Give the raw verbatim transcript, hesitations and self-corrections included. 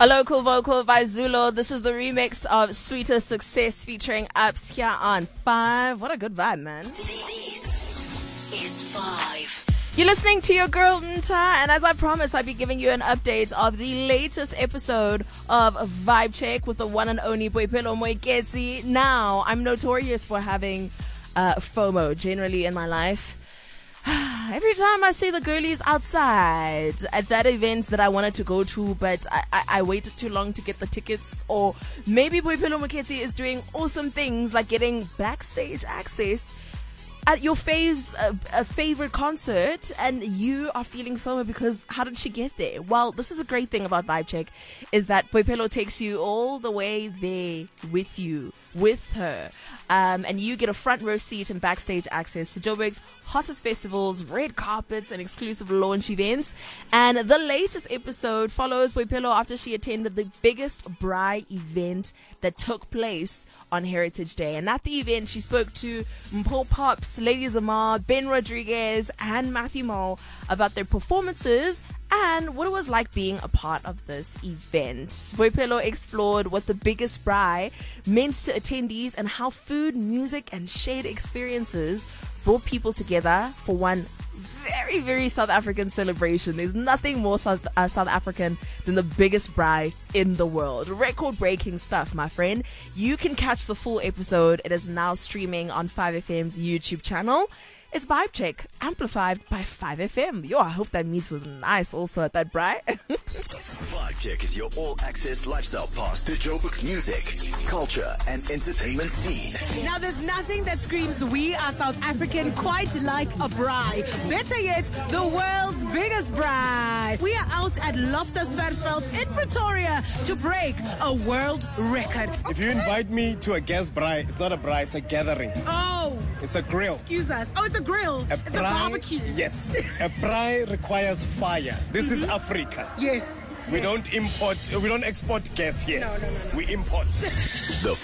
A local vocal by Zulo. This is the remix of Sweeter Success featuring Ups here on Five. What a good vibe, man. This is Five. You're listening to your girl Nta, and as I promised, I'd be giving you an update of the latest episode of Vibe Check with the one and only Boipelo Moeketsi. Now, I'm notorious for having uh, FOMO generally in my life. Every time I see the girlies outside at that event that I wanted to go to, but I, I, I waited too long to get the tickets, or maybe Boipelo Moeketsi is doing awesome things like getting backstage access at your fave's uh, uh, favorite concert, and you are feeling FOMO because how did she get there? Well, this is a great thing about Vibe Check, is that Boipelo takes you all the way there with you, with her. Um, and you get a front row seat and backstage access to Joburg's hottest festivals, red carpets, and exclusive launch events. And the latest episode follows Boipelo after she attended the biggest Braai event that took place on Heritage Day. And at the event, she spoke to Mpho Pops, Lady Zamar, Ben Rodriguez, and Matthew Mole about their performances and what it was like being a part of this event. Boipelo explored what the biggest Braai meant to attendees and how food, music, and shade experiences brought people together for one very, very South African celebration. There's nothing more South, uh, South African than the biggest Braai in the world. Record-breaking stuff, my friend. You can catch the full episode. It is now streaming on five F M's YouTube channel. It's Vibe Check, amplified by five F M. Yo, I hope that meat was nice also at that Braai. Vibe Check is your all-access lifestyle pass to Joburg's music, culture, and entertainment scene. Now, there's nothing that screams we are South African quite like a Braai. Better yet, the world's biggest Braai. We are out at Loftus Versfeld in Pretoria to break a world record. If you invite me to a guest Braai, it's not a Braai, it's a gathering. Oh. It's a grill. Excuse us. Oh, it's a grill. A it's braai, a barbecue. Yes. A Braai requires fire. This mm-hmm. is Africa. Yes. We yes. don't import, we don't export gas here. No, no, no, no. We import. The